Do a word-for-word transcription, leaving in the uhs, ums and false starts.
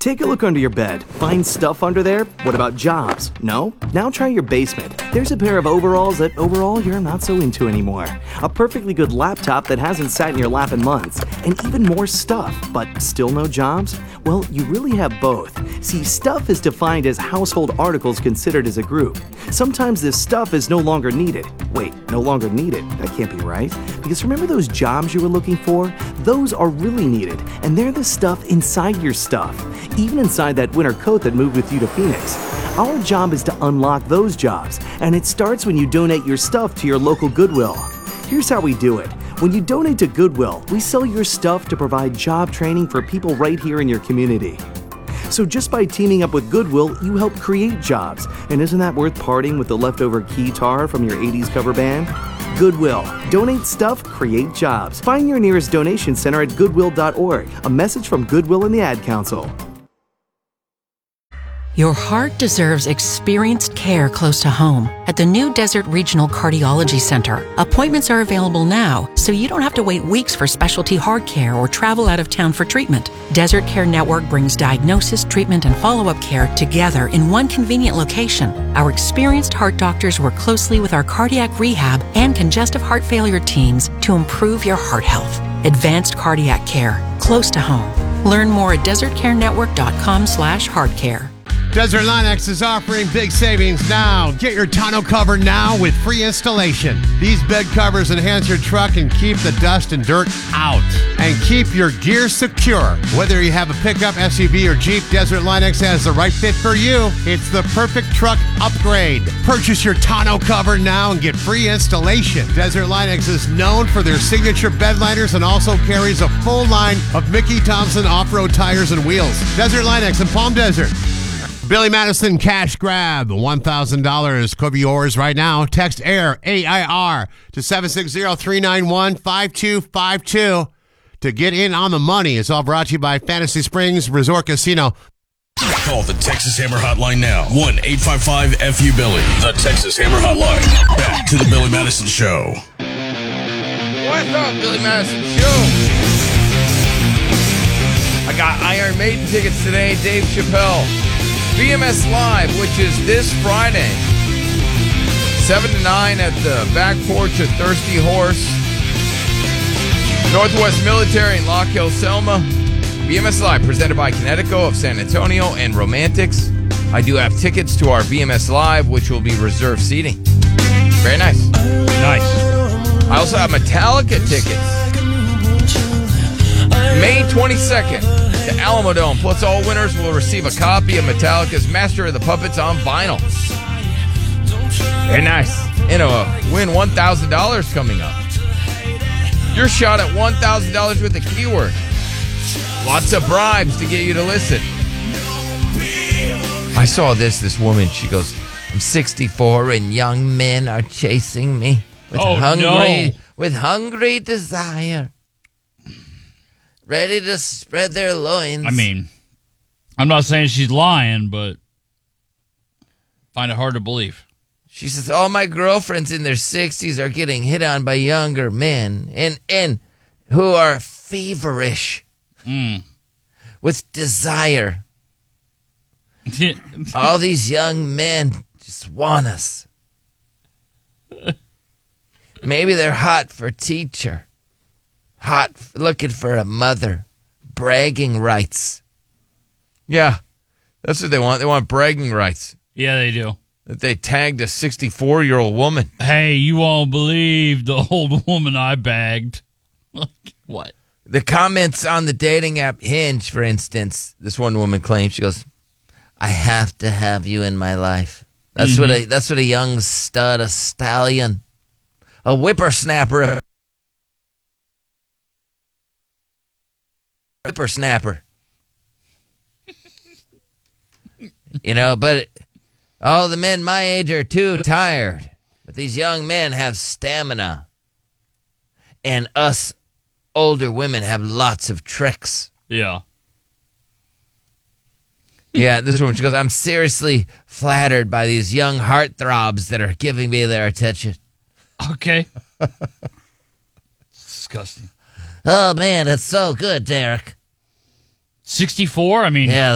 Take a look under your bed. Find stuff under there? What about jobs? No? Now try your basement. There's a pair of overalls that overall you're not so into anymore. A perfectly good laptop that hasn't sat in your lap in months. And even more stuff, but still no jobs? Well, you really have both. See, stuff is defined as household articles considered as a group. Sometimes this stuff is no longer needed. Wait, no longer needed? That can't be right. Because remember those jobs you were looking for? Those are really needed, and they're the stuff inside your stuff. Even inside that winter coat that moved with you to Phoenix. Our job is to unlock those jobs, and it starts when you donate your stuff to your local Goodwill. Here's how we do it. When you donate to Goodwill, we sell your stuff to provide job training for people right here in your community. So just by teaming up with Goodwill, you help create jobs. And isn't that worth parting with the leftover keytar from your eighties cover band? Goodwill. Donate stuff, create jobs. Find your nearest donation center at goodwill dot org. A message from Goodwill and the Ad Council. Your heart deserves experienced care close to home. At the new Desert Regional Cardiology Center, appointments are available now, so you don't have to wait weeks for specialty heart care or travel out of town for treatment. Desert Care Network brings diagnosis, treatment, and follow-up care together in one convenient location. Our experienced heart doctors work closely with our cardiac rehab and congestive heart failure teams to improve your heart health. Advanced cardiac care, close to home. Learn more at desert care network dot com slash heart care. Desert Lennox is offering big savings now. Get your tonneau cover now with free installation. These bed covers enhance your truck and keep the dust and dirt out. And keep your gear secure. Whether you have a pickup, S U V, or Jeep, Desert Lennox has the right fit for you. It's the perfect truck upgrade. Purchase your tonneau cover now and get free installation. Desert Lennox is known for their signature bed liners and also carries a full line of Mickey Thompson off-road tires and wheels. Desert Lennox in Palm Desert. Billy Madison cash grab, one thousand dollars could be yours right now. Text AIR, A I R, to seven six zero, three nine one, five two five two to get in on the money. It's all brought to you by Fantasy Springs Resort Casino. Call the Texas Hammer Hotline now. one eight five five F U Billy. The Texas Hammer Hotline. Back to the Billy Madison Show. What's up, Billy Madison Show? I got Iron Maiden tickets today. Dave Chappelle. B M S Live, which is this Friday, seven to nine at the back porch of Thirsty Horse, Northwest Military in Lock Hill, Selma. B M S Live, presented by Connecticut of San Antonio and Romantics. I do have tickets to our B M S Live, which will be reserved seating. Very nice. Nice. I also have Metallica tickets. May twenty-second. The Alamo Dome, plus all winners will receive a copy of Metallica's Master of the Puppets on vinyl. Very nice. And a win one thousand dollars coming up. Your shot at one thousand dollars with the keyword. Lots of bribes to get you to listen. I saw this, this woman, she goes, I'm sixty-four and young men are chasing me with oh, hungry, no. with hungry desire. Ready to spread their loins. I mean, I'm not saying she's lying, but find it hard to believe. She says, all my girlfriends in their sixties are getting hit on by younger men and, and who are feverish mm. with desire. All these young men just want us. Maybe they're hot for teacher. Hot, looking for a mother. Bragging rights. Yeah, that's what they want. They want bragging rights. Yeah, they do. That they tagged a sixty-four-year-old woman. Hey, you won't believe the old woman I bagged. What? The comments on the dating app Hinge, for instance, this one woman claims, she goes, I have to have you in my life. That's mm-hmm. what a that's what a young stud, a stallion, a whippersnapper. Whippersnapper. You know, but all the men my age are too tired. But these young men have stamina. And us older women have lots of tricks. Yeah. Yeah, this woman, she goes, I'm seriously flattered by these young heartthrobs that are giving me their attention. Okay. It's disgusting. Oh, man, that's so good, Derek. sixty-four? I mean... Yeah.